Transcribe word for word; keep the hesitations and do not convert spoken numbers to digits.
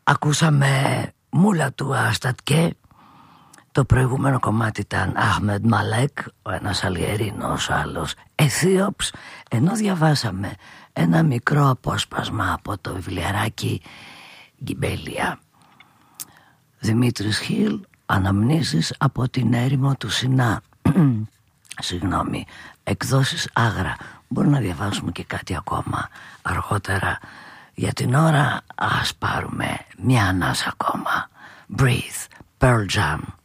Ακούσαμε Μούλα του Αστατκέ. Το προηγούμενο κομμάτι ήταν Αχμεντ Μαλέκ, ο ένας Αλγερίνος, ο άλλος Αιθίωπς. Ενώ διαβάσαμε ένα μικρό απόσπασμα από το βιβλιαράκι Γκυμπέλια. Δημήτρης Χιλ, αναμνήσεις από την έρημο του Σινά. Συγγνώμη, εκδόσεις Άγρα. Μπορούμε να διαβάσουμε και κάτι ακόμα αργότερα. Για την ώρα ας πάρουμε μια ανάσα ακόμα. Breathe, Pearl Jam.